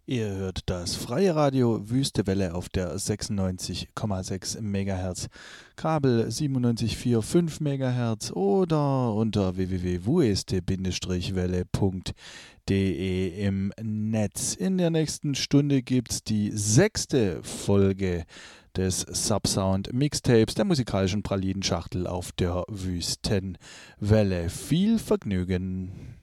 Ihr hört das freie Radio Wüste Welle auf der 96,6 MHz, Kabel 97,45 MHz oder unter www.wueste-welle.de im Netz. In der nächsten Stunde gibt es die 6. Folge des Subsound Mixtapes der musikalischen Pralinenschachtel auf der Wüstenwelle. Viel Vergnügen!